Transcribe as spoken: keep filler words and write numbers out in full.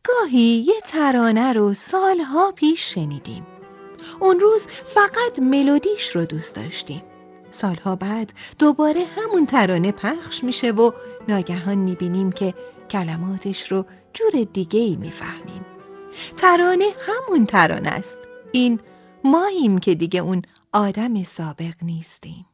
گاهی یه ترانه رو سالها پیش شنیدیم. اون روز فقط ملودیش رو دوست داشتیم. سالها بعد دوباره همون ترانه پخش میشه و ناگهان میبینیم که کلماتش رو جور دیگه‌ای میفهمیم. ترانه همون ترانه است. این ماییم که دیگه اون آدم سابق نیستیم.